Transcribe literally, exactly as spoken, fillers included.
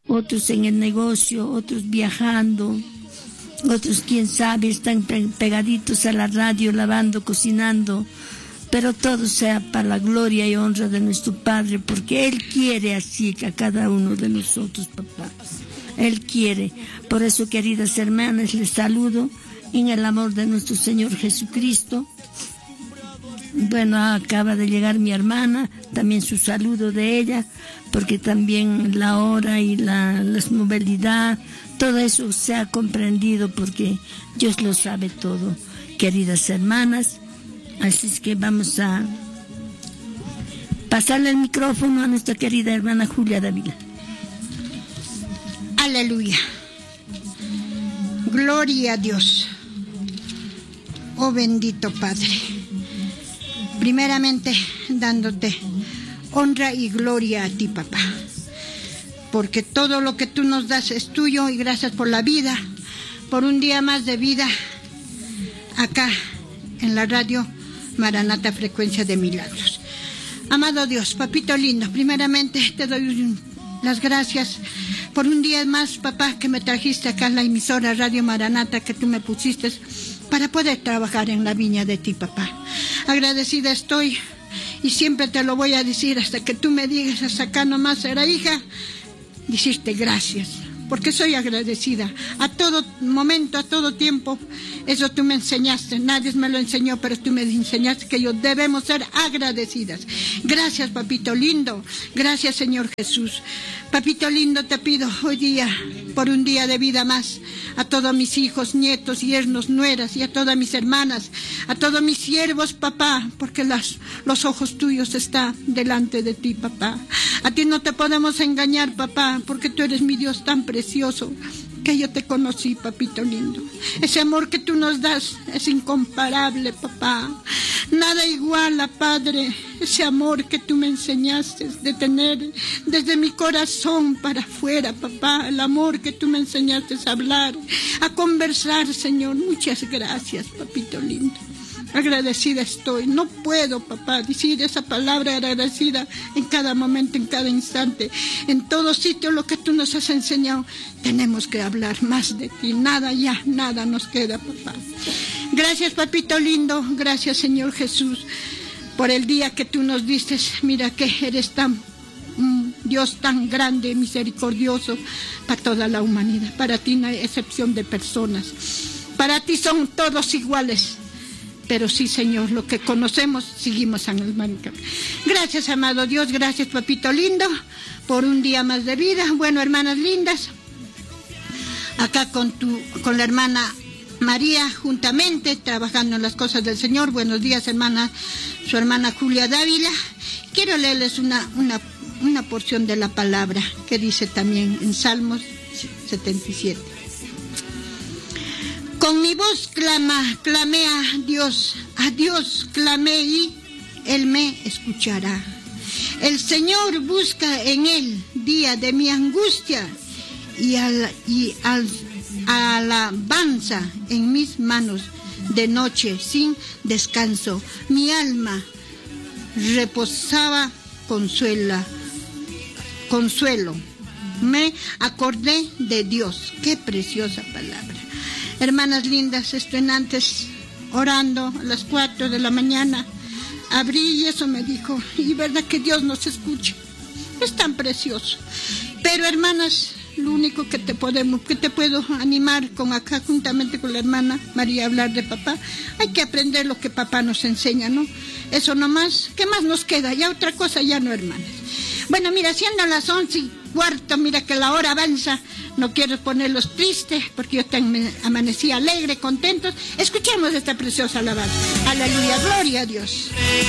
otros en el negocio, otros viajando, otros, quién sabe, están pegaditos a la radio, lavando, cocinando, pero todo sea para la gloria y honra de nuestro Padre, porque Él quiere así a cada uno de nosotros, papá. Él quiere. Por eso, queridas hermanas, les saludo en el amor de nuestro Señor Jesucristo. Bueno, acaba de llegar mi hermana, también su saludo de ella, porque también la hora y la, la movilidad, todo eso se ha comprendido porque Dios lo sabe todo, queridas hermanas. Así es que vamos a pasarle el micrófono a nuestra querida hermana Julia Dávila. Aleluya. Gloria a Dios. Oh bendito Padre. Primeramente dándote honra y gloria a ti, papá. Porque todo lo que tú nos das es tuyo y gracias por la vida, por un día más de vida acá en la radio Maranata Frecuencia de Milagros. Amado Dios, papito lindo, primeramente te doy las gracias por un día más, papá, que me trajiste acá en la emisora Radio Maranata que tú me pusiste para poder trabajar en la viña de ti, papá. Agradecida estoy y siempre te lo voy a decir hasta que tú me digas, hasta acá nomás era hija, decirte gracias, porque soy agradecida a todo momento, a todo tiempo. Eso tú me enseñaste, nadie me lo enseñó, pero tú me enseñaste que yo debemos ser agradecidas. Gracias, papito lindo, gracias, Señor Jesús. Papito lindo, te pido hoy día, por un día de vida más, a todos mis hijos, nietos, yernos, nueras, y a todas mis hermanas, a todos mis siervos, papá, porque las, los ojos tuyos están delante de ti, papá. A ti no te podemos engañar, papá, porque tú eres mi Dios tan precioso, que yo te conocí, papito lindo. Ese amor que tú nos das es incomparable, papá. Nada iguala, Padre, ese amor que tú me enseñaste de tener desde mi corazón para afuera, papá. El amor que tú me enseñaste a hablar, a conversar, Señor. Muchas gracias, papito lindo. Agradecida estoy. No puedo, papá, decir esa palabra agradecida en cada momento, en cada instante. En todo sitio lo que tú nos has enseñado, tenemos que hablar más de ti. Nada ya, nada nos queda, papá. Gracias, papito lindo. Gracias, Señor Jesús, por el día que tú nos diste. Mira que eres tan un Dios tan grande, misericordioso para toda la humanidad. Para ti no hay excepción de personas. Para ti son todos iguales. Pero sí, Señor, lo que conocemos, seguimos en el mal camino. Gracias, amado Dios, gracias, papito lindo, por un día más de vida. Bueno, hermanas lindas, acá con tu, con la hermana María, juntamente, trabajando en las cosas del Señor. Buenos días, hermana, su hermana Julia Dávila. Quiero leerles una, una, una porción de la palabra que dice también en Salmos setenta y siete. Con mi voz clama, clamé a Dios, a Dios clamé y Él me escuchará. El Señor busca en Él día de mi angustia y, al, y al, alabanza en mis manos de noche sin descanso. Mi alma reposaba consuela, consuelo. Me acordé de Dios. Qué preciosa palabra. Hermanas lindas, estoy antes orando a las cuatro de la mañana, abrí y eso me dijo, y verdad que Dios nos escucha, es tan precioso. Pero hermanas, lo único que te podemos, que te puedo animar con acá, juntamente con la hermana María, a hablar de papá, hay que aprender lo que papá nos enseña, ¿no? Eso nomás, ¿qué más nos queda? Ya otra cosa ya no, hermanas. Bueno, mira, siendo las once y cuarto, mira que la hora avanza, no quiero ponerlos tristes, porque yo ten, amanecí alegre, contentos. Escuchemos esta preciosa alabanza. Aleluya, gloria a Dios.